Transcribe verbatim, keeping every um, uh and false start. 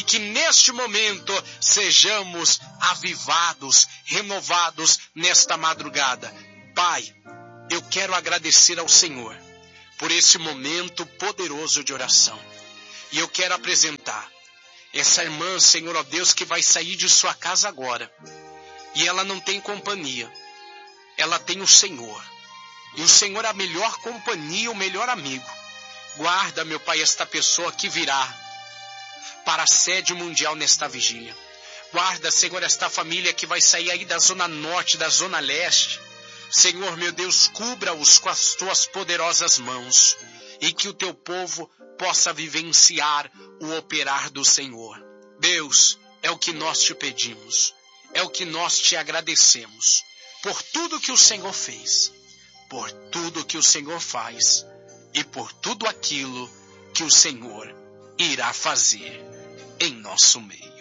que neste momento sejamos avivados, renovados nesta madrugada. Pai, eu quero agradecer ao Senhor por esse momento poderoso de oração. E eu quero apresentar essa irmã, Senhor, ó Deus, que vai sair de sua casa agora. E ela não tem companhia. Ela tem o Senhor. E o Senhor é a melhor companhia, o melhor amigo. Guarda, meu Pai, esta pessoa que virá para a sede mundial nesta vigília. Guarda, Senhor, esta família que vai sair aí da zona norte, da zona leste. Senhor, meu Deus, cubra-os com as tuas poderosas mãos e que o teu povo possa vivenciar o operar do Senhor. Deus, é o que nós te pedimos, é o que nós te agradecemos por tudo que o Senhor fez, por tudo que o Senhor faz e por tudo aquilo que o Senhor irá fazer em nosso meio.